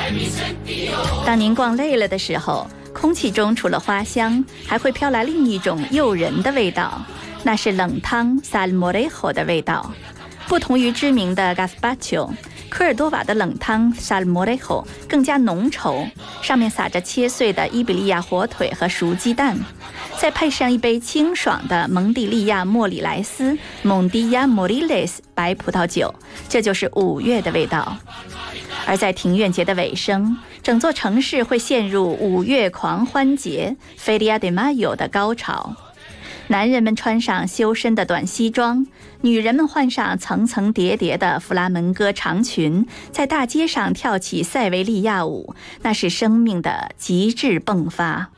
当您逛累了的时候，空气中除了花香，还会飘来另一种诱人的味道，那是冷汤 salmorejo 的味道。不同于知名的 gazpacho， 科尔多瓦的冷汤 salmorejo 更加浓稠，上面撒着切碎的伊比利亚火腿和熟鸡蛋，再配上一杯清爽的蒙地利亚莫里莱斯 Mondilla Moriles 白葡萄酒，这就是5月的味道。而在庭院节的尾声，整座城市会陷入5月狂欢节 Feria de Mayo 的高潮。男人们穿上修身的短西装，女人们换上层层叠叠的弗拉门戈长裙，在大街上跳起塞维利亚舞，那是生命的极致迸发。